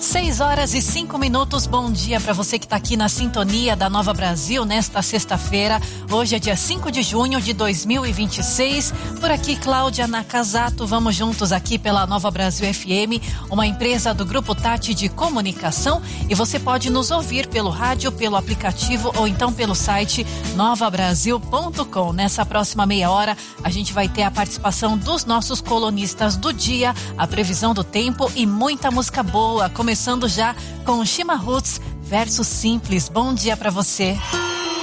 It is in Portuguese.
6h05. Bom dia para você que está aqui na sintonia da Nova Brasil nesta sexta-feira. Hoje é dia 5 de junho de 2026. Por aqui, Cláudia Nakazato. Vamos juntos aqui pela Nova Brasil FM, uma empresa do Grupo Tati de Comunicação. E você pode nos ouvir pelo rádio, pelo aplicativo ou então pelo site novabrasil.com. Nessa próxima meia hora, a gente vai ter a participação dos nossos colunistas do dia, a previsão do tempo e muita música boa. Começando já com Shima Roots, Verso Simples. Bom dia para você.